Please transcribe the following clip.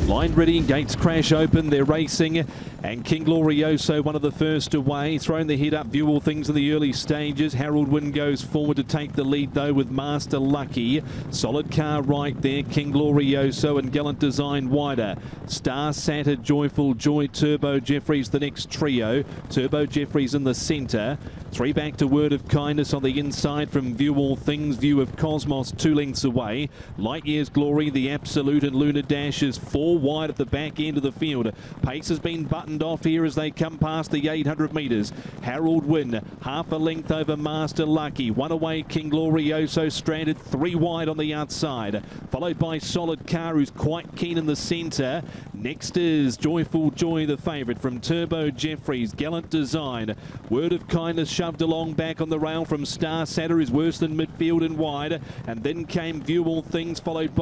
Line ready, gates crash open, they're racing, and King Glorioso, one of the first away, throwing the head up, View All Things in the early stages. Harold Wynn goes forward to take the lead though with Master Lucky. Solid car right there, King Glorioso and Gallant Design wider. Star Satter, Joyful Joy, Turbo Jeffries the next trio. Turbo Jeffries in the centre. 3 back to Word of Kindness on the inside from View All Things. View of Cosmos 2 lengths away. Light Years Glory, the Absolute and Luna Dash is 4 wide at the back end of the field. Pace has been buttoned off here as they come past the 800 metres. Harold Wynn, half a length over Master Lucky. 1 away, King Glorioso stranded 3 wide on the outside. Followed by Solid Car, who's quite keen in the centre. Next is Joyful Joy, the favourite from Turbo Jeffries. Gallant Design. Word of Kindness shoved along back on the rail from Star Satter, is worse than midfield and wide. And then came View All Things, followed by